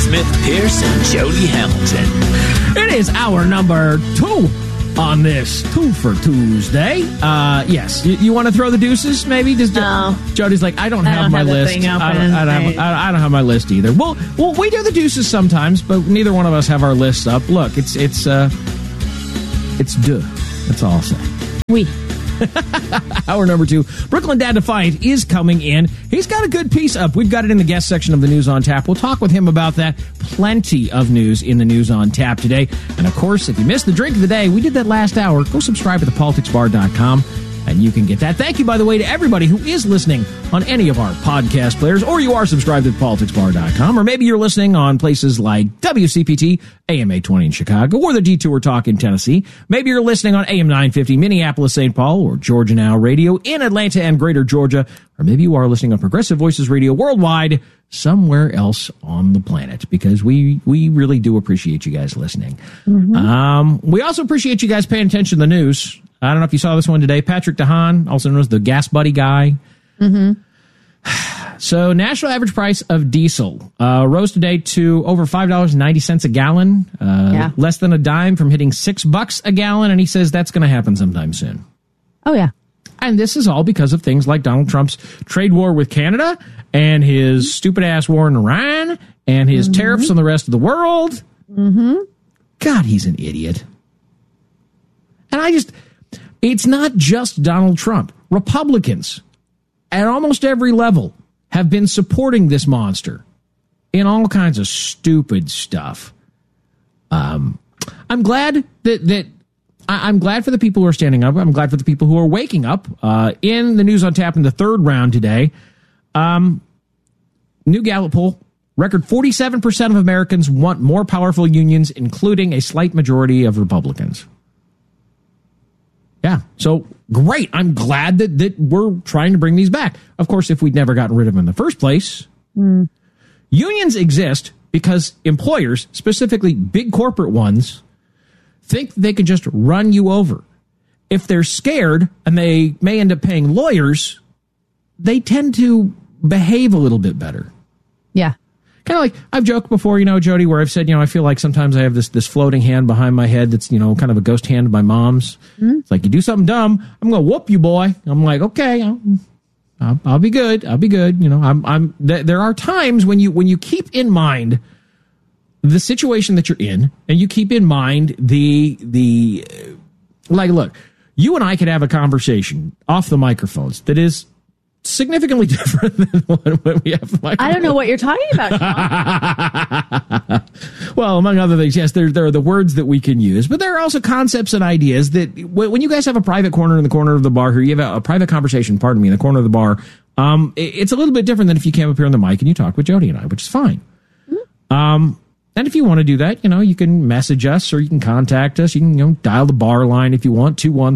Smith, Pierce, and Jody Hamilton. It is hour number 2 on this 2 for Tuesday. Yes, you want to throw the deuces? Maybe No. Jody's like, I don't have my list. I don't have my list either. Well, we do the deuces sometimes, but neither one of us have our lists up. Look, it's duh. That's all I'll say. Hour number 2. Brooklyn Dad Defiant is coming in. He's got a good piece up. We've got it in the guest section of the News on Tap. We'll talk with him about that. Plenty of news in the News on Tap today. And, of course, if you missed the drink of the day, we did that last hour. Go subscribe at thepoliticsbar.com, and you can get that. Thank you, by the way, to everybody who is listening on any of our podcast players, or you are subscribed at thepoliticsbar.com, or maybe you're listening on places like WCPT, AM 820 in Chicago, or the Detour Talk in Tennessee. Maybe you're listening on AM 950, Minneapolis, St. Paul, or Georgia Now Radio in Atlanta and Greater Georgia, or maybe you are listening on Progressive Voices Radio worldwide, somewhere else on the planet, because we really do appreciate you guys listening. Mm-hmm. We also appreciate you guys paying attention to the news. I don't know if you saw this one today. Patrick DeHaan, also known as the Gas Buddy guy. Mm-hmm. So, national average price of diesel rose today to over $5.90 a gallon. Less than a dime from hitting $6 a gallon. And he says that's going to happen sometime soon. Oh, yeah. And this is all because of things like Donald Trump's trade war with Canada and his stupid-ass war in Iran and his tariffs on the rest of the world. Mm-hmm. God, he's an idiot. And it's not just Donald Trump. Republicans at almost every level have been supporting this monster in all kinds of stupid stuff. I'm glad I'm glad for the people who are standing up. I'm glad for the people who are waking up. In the News on Tap in the third round today, new Gallup poll, record 47% of Americans want more powerful unions, including a slight majority of Republicans. Yeah, so great. I'm glad that we're trying to bring these back. Of course, if we'd never gotten rid of them in the first place. Unions exist because employers, specifically big corporate ones, think they can just run you over. If they're scared and they may end up paying lawyers, they tend to behave a little bit better. Yeah. Kind of like I've joked before, Jody, where I've said, I feel like sometimes I have this floating hand behind my head that's, kind of a ghost hand of my mom's. Mm-hmm. It's like, you do something dumb, I'm going to whoop you, boy. I'm like, okay, I'll be good. I'll be good. There are times when you keep in mind the situation that you're in, and you keep in mind look, you and I could have a conversation off the microphones that is significantly different than when we have the microphone. I don't know what you're talking about. Well, among other things, yes, there are the words that we can use, but there are also concepts and ideas that when you guys have a private corner in the corner of the bar here, you have a private conversation, in the corner of the bar, it's a little bit different than if you came up here on the mic and you talk with Jody and I, which is fine. Mm-hmm. And if you want to do that, you can message us or you can contact us. You can, dial the bar line if you want,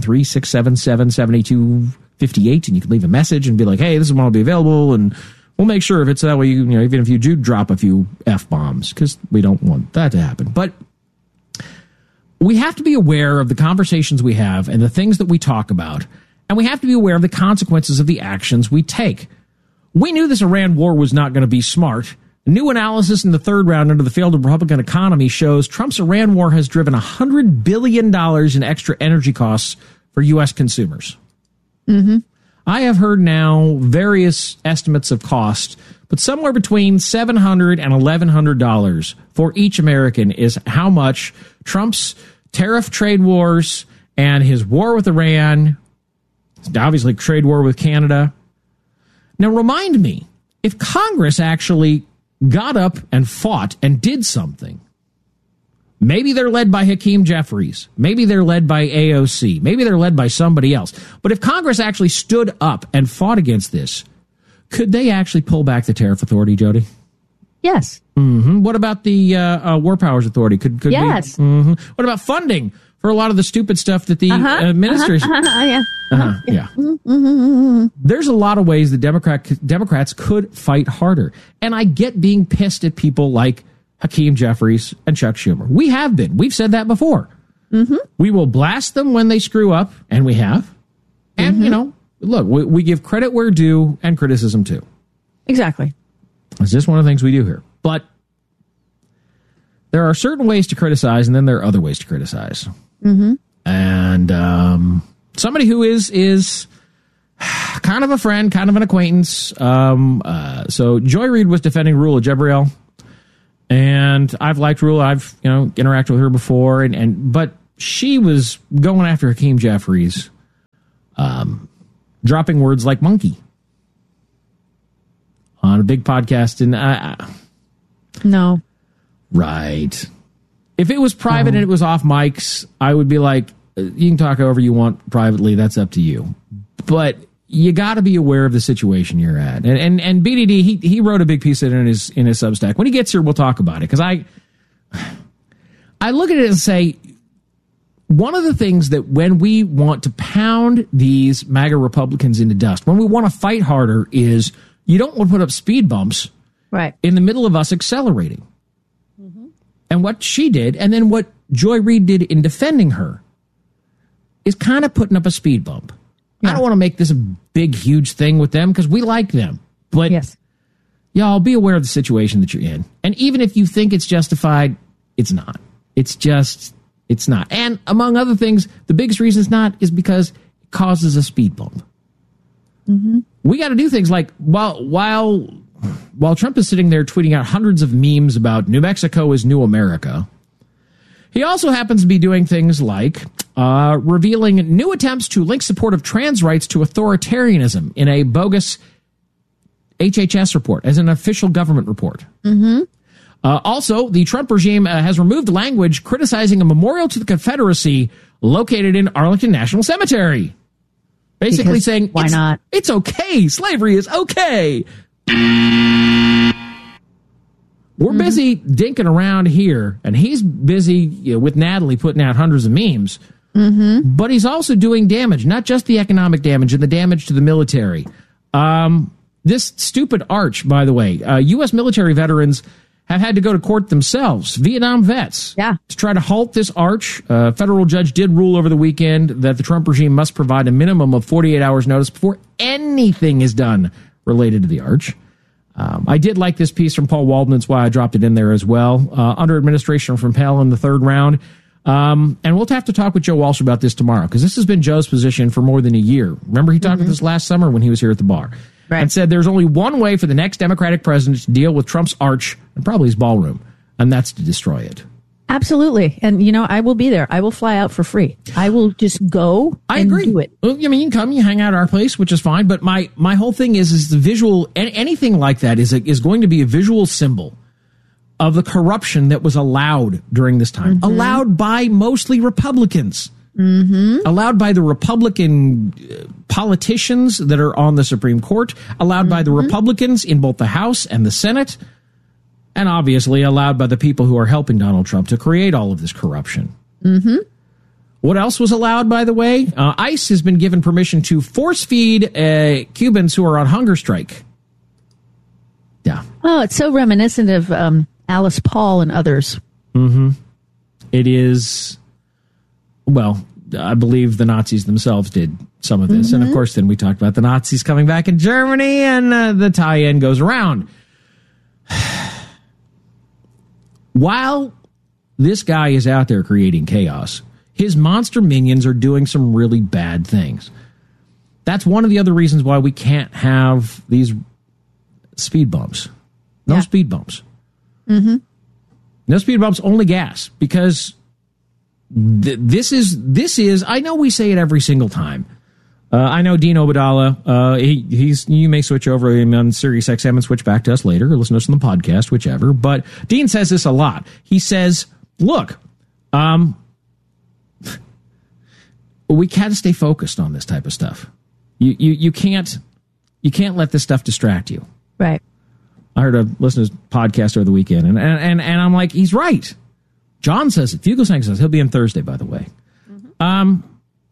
213-677-7258, and you can leave a message and be like, hey, this is when I'll be available, and we'll make sure if it's that way, even if you do drop a few F-bombs, because we don't want that to happen. But we have to be aware of the conversations we have and the things that we talk about, and we have to be aware of the consequences of the actions we take. We knew this Iran war was not going to be smart. New analysis in the third round into the failed Republican economy shows Trump's Iran war has driven $100 billion in extra energy costs for U.S. consumers. Mm-hmm. I have heard now various estimates of cost, but somewhere between $700 and $1,100 for each American is how much Trump's tariff trade wars and his war with Iran, obviously trade war with Canada. Now, remind me, if Congress actually got up and fought and did something, maybe they're led by Hakeem Jeffries, maybe they're led by AOC, maybe they're led by somebody else. But if Congress actually stood up and fought against this, could they actually pull back the tariff authority, Jody? Yes. Mm-hmm. What about the War Powers Authority? Could yes. Mm-hmm. What about funding for a lot of the stupid stuff that the ministers... Yeah. Yeah. Mm-hmm. There's a lot of ways the Democrats could fight harder. And I get being pissed at people like Hakeem Jeffries and Chuck Schumer. We have been. We've said that before. Mm-hmm. We will blast them when they screw up, and we have. And, look, we give credit where due and criticism too. Exactly. It's just one of the things we do here. But there are certain ways to criticize, and then there are other ways to criticize. Mm-hmm. And somebody who is kind of a friend, kind of an acquaintance. So Joy Reid was defending Rula Jebriel, and I've liked Rula. I've interacted with her before, but she was going after Hakeem Jeffries, dropping words like monkey on a big podcast. And No. Right. If it was private and it was off mics, I would be like, you can talk however you want privately. That's up to you. But you got to be aware of the situation you're at. And BDD, he wrote a big piece of it in his Substack. When he gets here, we'll talk about it. Because I look at it and say, one of the things that when we want to pound these MAGA Republicans into dust, when we want to fight harder, is you don't want to put up speed bumps Right. in the middle of us accelerating. And what she did, and then what Joy Reid did in defending her, is kind of putting up a speed bump. Yeah. I don't want to make this a big, huge thing with them because we like them. But Yes. y'all be aware of the situation that you're in. And even if you think it's justified, it's not. It's not. And among other things, the biggest reason it's not is because it causes a speed bump. Mm-hmm. We got to do things like, while Trump is sitting there tweeting out hundreds of memes about New Mexico is new America, he also happens to be doing things like revealing new attempts to link support of trans rights to authoritarianism in a bogus HHS report, as an official government report. Mm-hmm. Also, the Trump regime has removed language criticizing a memorial to the Confederacy located in Arlington National Cemetery. Basically Because saying, why not? It's okay. Slavery is okay. We're busy dinking around here, and he's busy with Natalie putting out hundreds of memes. Mm-hmm. But he's also doing damage, not just the economic damage and the damage to the military. This stupid arch, by the way, U.S. military veterans have had to go to court themselves, Vietnam vets, to try to halt this arch. A federal judge did rule over the weekend that the Trump regime must provide a minimum of 48 hours notice before anything is done related to the arch. I did like this piece from Paul Waldman. That's why I dropped it in there as well. Under administration from Pell in the third round. And we'll have to talk with Joe Walsh about this tomorrow, because this has been Joe's position for more than a year. Remember, he talked about this last summer when he was here at the bar. Right. And said there's only one way for the next Democratic president to deal with Trump's arch, and probably his ballroom, and that's to destroy it. Absolutely. And, I will be there. I will fly out for free. I will just go and do it. Well, you can come, you hang out at our place, which is fine. But my whole thing is the visual, anything like that is going to be a visual symbol of the corruption that was allowed during this time. Mm-hmm. Allowed by mostly Republicans. Mm-hmm. Allowed by the Republican politicians that are on the Supreme Court. Allowed by the Republicans in both the House and the Senate. And obviously allowed by the people who are helping Donald Trump to create all of this corruption. Mm-hmm. What else was allowed, by the way? ICE has been given permission to force feed Cubans who are on hunger strike. Yeah. Oh, it's so reminiscent of Alice Paul and others. Mm-hmm. It is. Well, I believe the Nazis themselves did some of this. Mm-hmm. And of course, then we talked about the Nazis coming back in Germany, and the tie-in goes around. While this guy is out there creating chaos, his monster minions are doing some really bad things. That's one of the other reasons why we can't have these speed bumps. No speed bumps. Mm-hmm. No speed bumps, only gas. Because this is, I know we say it every single time. I know Dean Obeidallah, you may switch over on Sirius XM and switch back to us later, or listen to us on the podcast, whichever. But Dean says this a lot. He says, look, we can't stay focused on this type of stuff. You can't let this stuff distract you. Right. I heard a listener's podcast over the weekend, and I'm like, he's right. John says it. Fugelsang says he'll be in Thursday, by the way. Mm-hmm.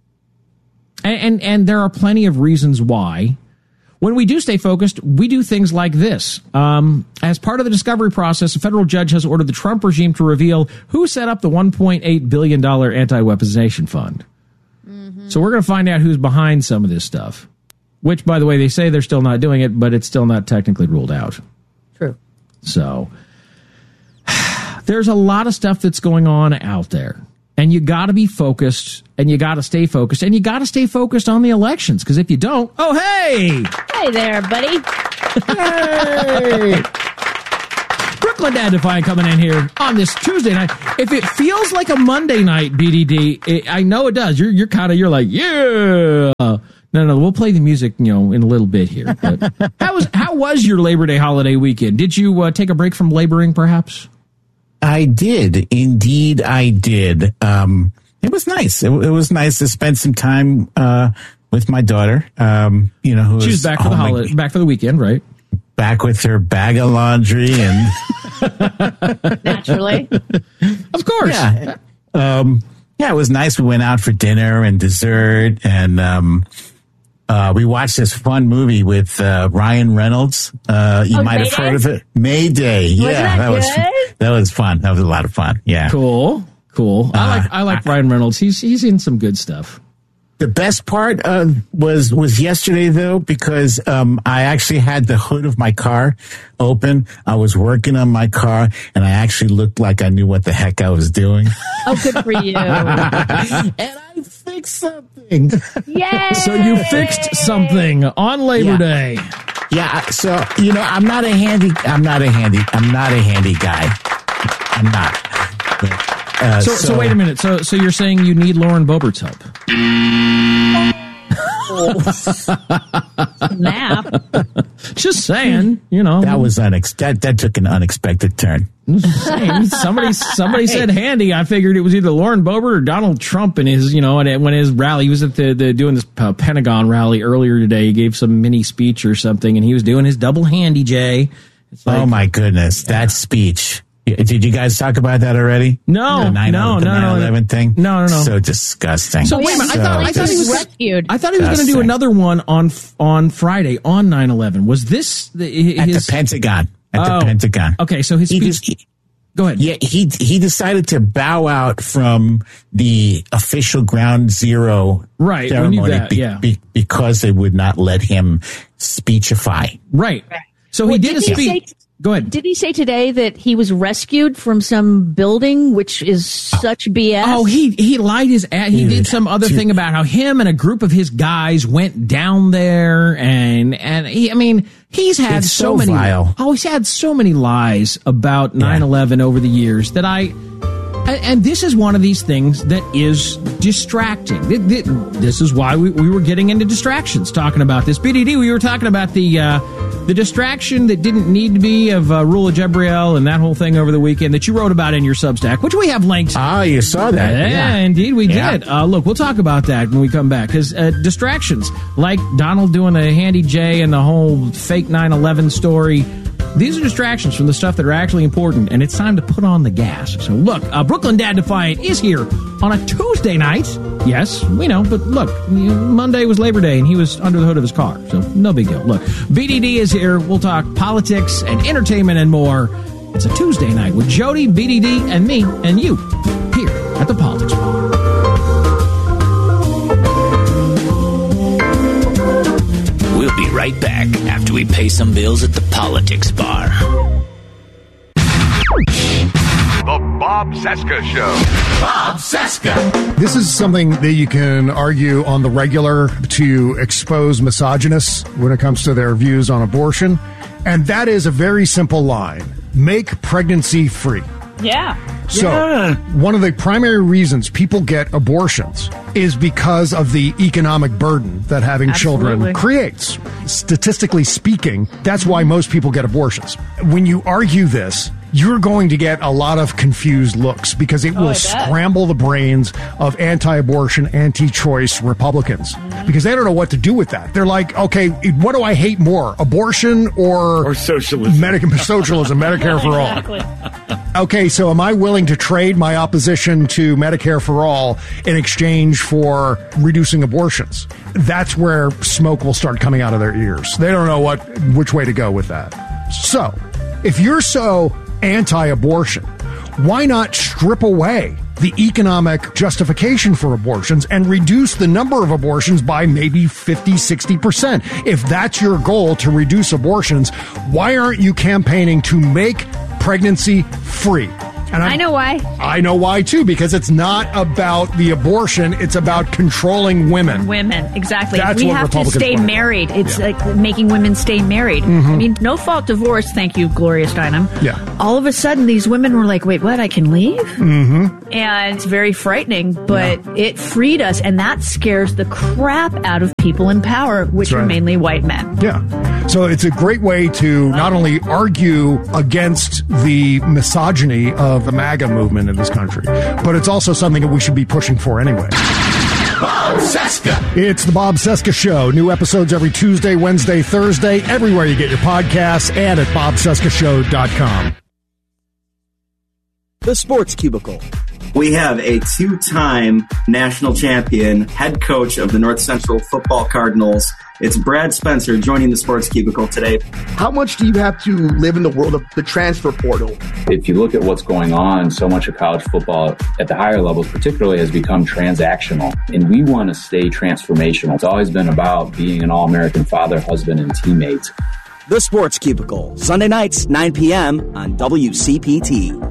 And there are plenty of reasons why, when we do stay focused, we do things like this. As part of the discovery process, a federal judge has ordered the Trump regime to reveal who set up the $1.8 billion anti-weaponization fund. Mm-hmm. So we're going to find out who's behind some of this stuff, which, by the way, they say they're still not doing it, but it's still not technically ruled out. True. So there's a lot of stuff that's going on out there. And you got to be focused, and you got to stay focused, and you got to stay focused on the elections. Because if you don't, oh, hey! Hey there, buddy. Hey! Brooklyn Dad Defiant coming in here on this Tuesday night. If it feels like a Monday night, BDD, I know it does. You're like, yeah. No, we'll play the music, in a little bit here. But how was your Labor Day holiday weekend? Did you take a break from laboring, perhaps? I did. Indeed, I did. It was nice. It was nice to spend some time with my daughter. She was back for the holiday, back for the weekend, right? Back with her bag of laundry and naturally, of course. Yeah. It was nice. We went out for dinner and dessert, and we watched this fun movie with Ryan Reynolds. You might have heard of it. Mayday. Yeah, that was fun. That was a lot of fun. Yeah. Cool. I like Ryan Reynolds. He's in some good stuff. The best part was yesterday, though, because I actually had the hood of my car open. I was working on my car, and I actually looked like I knew what the heck I was doing. Oh, good for you. And I fixed something. Yay! So you fixed something on Labor Day. Yeah. So, I'm not a handy guy. I'm not. But, so wait a minute. So you're saying you need Lauren Boebert's help? Nap. Just saying, That was that took an unexpected turn. Somebody said handy. I figured it was either Lauren Boebert or Donald Trump in his, when his rally. He was at the doing this Pentagon rally earlier today. He gave some mini speech or something, and he was doing his double handy, Jay. It's like, oh my goodness, that speech. Did you guys talk about that already? No, the 9/11 thing? No. So disgusting. So wait a minute. I thought he was rescued. I thought he was going to do another one on Friday on 9/11. Was this at the Pentagon? At the Pentagon. Okay, so his speech. Go ahead. Yeah, he decided to bow out from the official Ground Zero ceremony because they would not let him speechify. Right. So he did a speech. Go ahead. Did he say today that he was rescued from some building, which is such BS? Oh, he lied his ass. He did some other thing about how him and a group of his guys went down there, and he's had so many. Vile. Oh, he's had so many lies about 9/11 over the years that and this is one of these things that is distracting. This is why we were getting into distractions talking about this. BDD, we were talking about the distraction that didn't need to be of Rula Jebriel and that whole thing over the weekend that you wrote about in your Substack, which we have linked. Oh, you saw that. Yeah, indeed we did. Look, we'll talk about that when we come back, because distractions like Donald doing the Handy J and the whole fake 9/11 story, these are distractions from the stuff that are actually important, and it's time to put on the gas. So look, Brooklyn Dad Defiant is here on a Tuesday night. Yes, we know, but look, Monday was Labor Day, and he was under the hood of his car, so no big deal. Look, BDD is here. We'll talk politics and entertainment and more. It's a Tuesday night with Jody, BDD, and me, and you, here at the Politics Bar. We'll be right back after we pay some bills at the Politics Bar. The Bob Cesca Show. Bob Cesca. This is something that you can argue on the regular to expose misogynists when it comes to their views on abortion. And that is a very simple line. Make pregnancy free. Yeah. So one of the primary reasons people get abortions is because of the economic burden that having children creates. Statistically speaking, that's why most people get abortions. When you argue this, you're going to get a lot of confused looks because it will scramble the brains of anti-abortion, anti-choice Republicans because they don't know what to do with that. They're like, okay, what do I hate more, abortion or socialism? Socialism, Medicare for all. Exactly. Okay, so am I willing to trade my opposition to Medicare for all in exchange for reducing abortions? That's where smoke will start coming out of their ears. They don't know which way to go with that. So, if you're so anti-abortion, why not strip away the economic justification for abortions and reduce the number of abortions by maybe 50, 60%? If that's your goal, to reduce abortions, why aren't you campaigning to make pregnancy free? And I know why. I know why, too, because it's not about the abortion. It's about controlling women. Women, exactly. That's we what have Republicans to stay want. married. It's like making women stay married. I mean, no fault divorce. Thank you, Gloria Steinem. Yeah. All of a sudden, these women were like, wait, what? I can leave? Mm-hmm. And it's very frightening, but it freed us. And that scares the crap out of people in power, which are mainly white men. Yeah. So it's a great way to not only argue against the misogyny of the MAGA movement in this country, but it's also something that we should be pushing for anyway. Bob Cesca. It's the Bob Cesca Show. New episodes every Tuesday, Wednesday, Thursday, everywhere you get your podcasts and at bobcescashow.com. The Sports Cubicle. We have a two-time national champion, head coach of the North Central Football Cardinals. It's Brad Spencer joining the Sports Cubicle today. How much do you have to live in the world of the transfer portal? If you look at what's going on, so much of college football at the higher levels particularly has become transactional, and we want to stay transformational. It's always been about being an all-American father, husband, and teammate. The Sports Cubicle, Sunday nights, 9 p.m. on WCPT.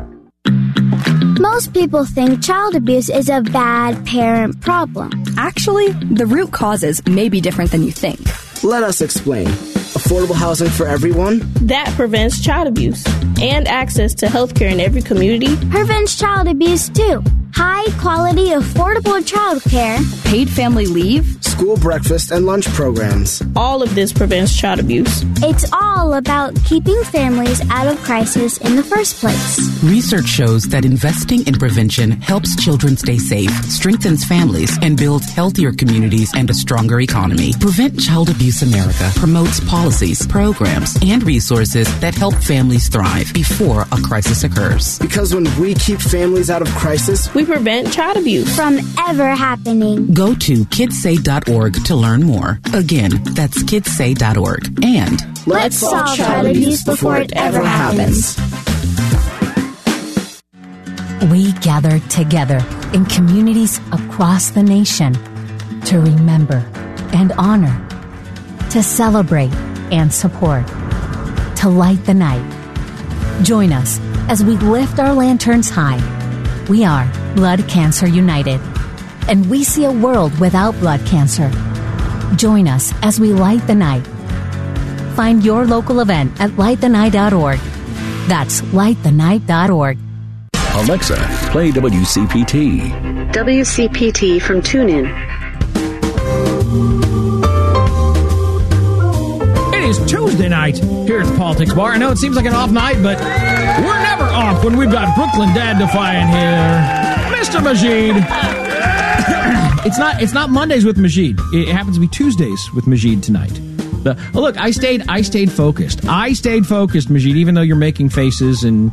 Most people think child abuse is a bad parent problem. Actually, the root causes may be different than you think. Let us explain. Affordable housing for everyone? That prevents child abuse. And access to health care in every community. Prevents child abuse, too. High quality, affordable child care. Paid family leave. School breakfast and lunch programs. All of this prevents child abuse. It's all about keeping families out of crisis in the first place. Research shows that investing in prevention helps children stay safe, strengthens families, and builds healthier communities and a stronger economy. Prevent Child Abuse America promotes policies, programs, and resources that help families thrive before a crisis occurs. Because when we keep families out of crisis, we prevent child abuse from ever happening. Go to kidssay.org to learn more. Again, that's kidssay.org. And let's solve child abuse before it ever happens. We gather together in communities across the nation to remember and honor, to celebrate and support, to light the night. Join us as we lift our lanterns high. We are Blood Cancer United, and we see a world without blood cancer. Join us as we light the night. Find your local event at lightthenight.org. That's lightthenight.org. Alexa, play WCPT. WCPT from TuneIn. It is Tuesday night here at the Politics Bar. I know it seems like an off night, but we're never off when we've got Brooklyn Dad Defy in here. Mr. Majid. It's not Mondays with Majid. It happens to be Tuesdays with Majid tonight. Look, I stayed focused. I stayed focused, Majid, even though you're making faces and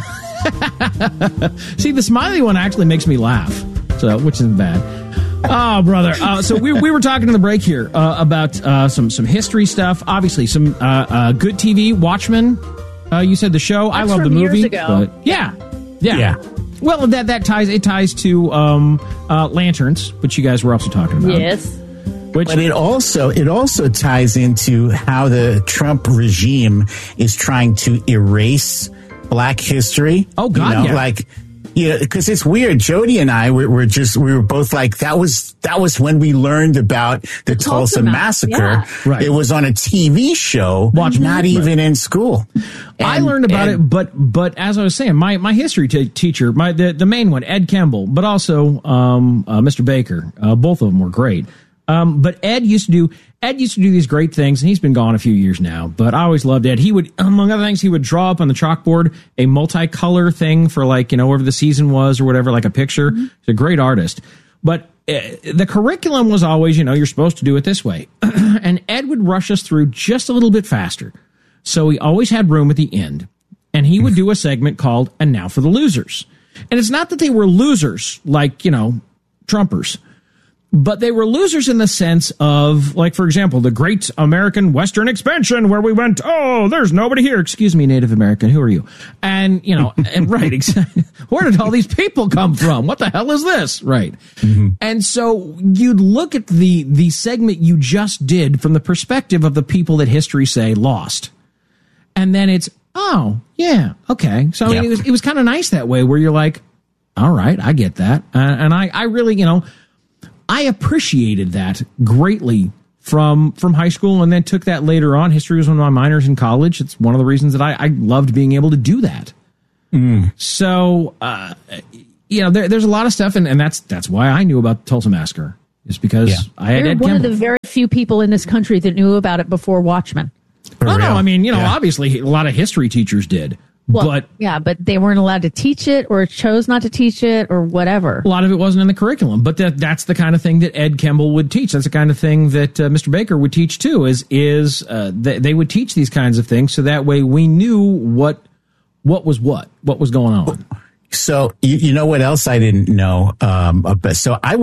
see, the smiley one actually makes me laugh, so which isn't bad. Oh, brother. So we were talking in the break here about some history stuff. Obviously, some good TV. Watchmen. You said the show. That's I love the from movie. Years ago. But yeah. Well, that ties to Lanterns, which you guys were also talking about. Yes. But it also ties into how the Trump regime is trying to erase Black history. Oh God, because it's weird. Jody and I we were both like, that was when we learned about the Tulsa Massacre. Yeah. Right. It was on a TV show, not even in school. I learned about it, but as I was saying, my history teacher, the main one, Ed Kemble, but also Mr. Baker, both of them were great. But Ed used to do these great things, and he's been gone a few years now. But I always loved Ed. He would, among other things, he would draw up on the chalkboard a multicolor thing for whatever the season was or whatever, like a picture. Mm-hmm. He's a great artist. But the curriculum was always, you're supposed to do it this way. And Ed would rush us through just a little bit faster. So he always had room at the end. And he would do a segment called, "And Now for the Losers." And it's not that they were losers like, Trumpers. But they were losers in the sense of, like, for example, the Great American Western Expansion, where we went, oh, there's nobody here. Excuse me, Native American, who are you? And, and right, exactly. Where did all these people come from? What the hell is this? Right. Mm-hmm. And so you'd look at the segment you just did from the perspective of the people that history say lost. And then it's, Oh, yeah. Okay. So I mean, it was kind of nice that way where you're like, all right, I get that. And I really, I appreciated that greatly from high school, and then took that later on. History was one of my minors in college. It's one of the reasons that I loved being able to do that. So, there's a lot of stuff, and that's why I knew about the Tulsa Massacre, is because I had Ed one Kimball. of the very few people in this country that knew about it before Watchmen. Oh, no, I mean, obviously a lot of history teachers did. Well, but they weren't allowed to teach it, or chose not to teach it, or whatever. A lot of it wasn't in the curriculum, but that's the kind of thing that Ed Kimball would teach. That's the kind of thing that Mr. Baker would teach too. They would teach these kinds of things, so that way we knew what was going on. So you know what else I didn't know? So I went